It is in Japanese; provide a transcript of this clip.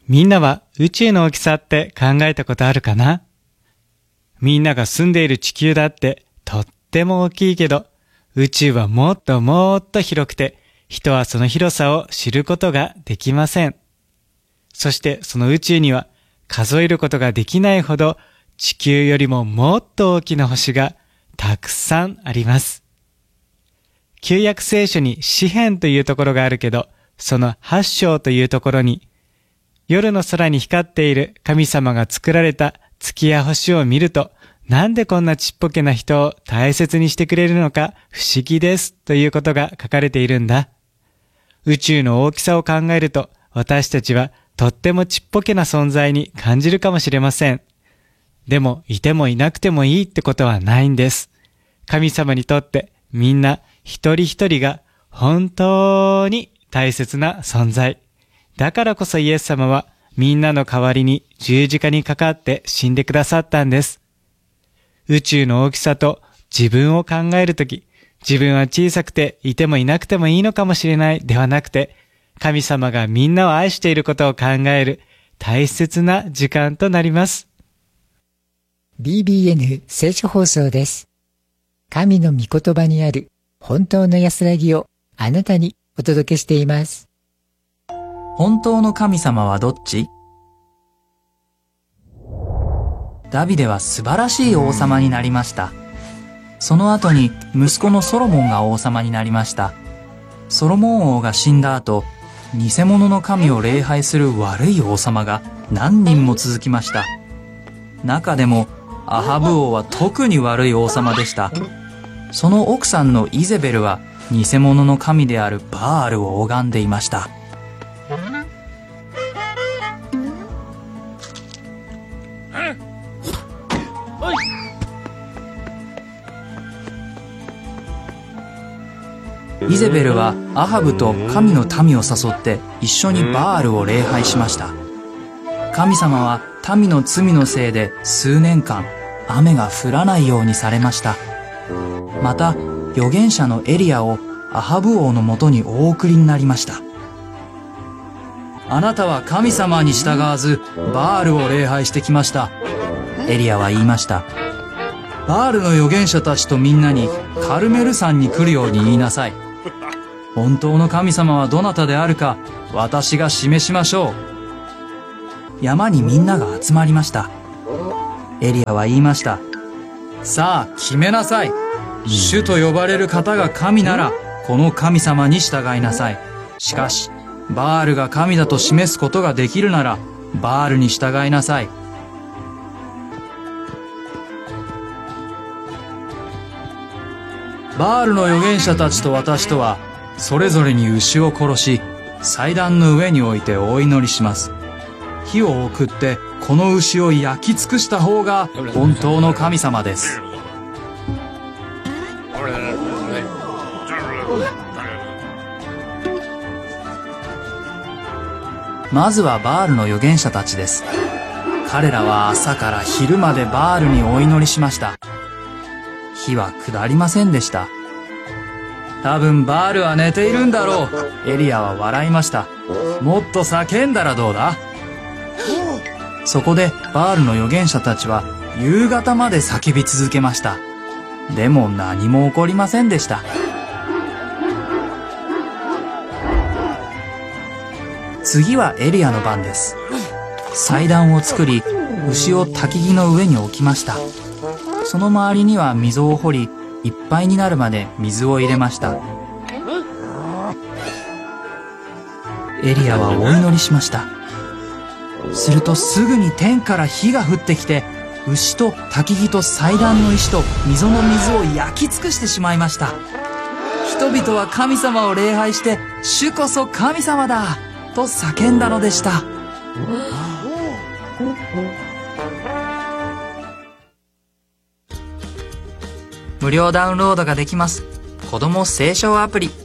みんなは宇宙の大きさって考えたことあるかな？みんなが住んでいる地球だってとっても大きいけど、宇宙はもっともっと広くて、人はその広さを知ることができません。そしてその宇宙には数えることができないほど地球よりももっと大きな星がたくさんあります。旧約聖書に詩編というところがあるけど、その8章というところに、夜の空に光っている神様が作られた月や星を見ると、なんでこんなちっぽけな人を大切にしてくれるのか不思議ですということが書かれているんだ。宇宙の大きさを考えると、私たちはとってもちっぽけな存在に感じるかもしれません。でも、いてもいなくてもいいってことはないんです。神様にとってみんな一人一人が本当に大切な存在。だからこそイエス様はみんなの代わりに十字架にかかって死んでくださったんです。宇宙の大きさと自分を考えるとき、自分は小さくていてもいなくてもいいのかもしれないではなくて、神様がみんなを愛していることを考える大切な時間となります。 BBN 聖書放送です。神の御言葉にある本当の安らぎをあなたにお届けしています。 本当の神様はどっち？ダビデは素晴らしい王様になりました。その後に息子のソロモンが王様になりました。ソロモン王が死んだ後、偽物の神を礼拝する悪い王様が何人も続きました。中でもアハブ王は特に悪い王様でした。その奥さんのイゼベルは偽物の神であるバールを拝んでいました。イゼベルはアハブと神の民を誘って一緒にバールを礼拝しました。神様は民の罪のせいで数年間雨が降らないようにされました。また預言者のエリアをアハブ王のもとにお送りになりました。あなたは神様に従わずバールを礼拝してきました。エリアは言いました。バールの預言者たちとみんなにカルメル山に来るように言いなさい。本当の神様はどなたであるか私が示しましょう。山にみんなが集まりました。エリアは言いました。さあ決めなさい。主と呼ばれる方が神ならこの神様に従いなさい。しかしバールが神だと示すことができるならバールに従いなさい。バールの預言者たちと私とはそれぞれに牛を殺し祭壇の上に置いてお祈りします。火を送ってこの牛を焼き尽くした方が本当の神様です。まずはバールの預言者たちです。彼らは朝から昼までバールにお祈りしました。火は下りませんでした。多分バールは寝ているんだろう。エリアは笑いました。もっと叫んだらどうだ？そこでバールの預言者たちは夕方まで叫び続けました。でも何も起こりませんでした。次はエリアの番です。祭壇を作り、牛を焚き木の上に置きました。その周りには溝を掘り、いっぱいになるまで水を入れました。エリアはお祈りしました。するとすぐに天から火が降ってきて、牛と焚き木と祭壇の石と溝の水を焼き尽くしてしまいました。人々は神様を礼拝して、主こそ神様だと叫んだのでした。無料ダウンロードができます。子供聖書アプリ。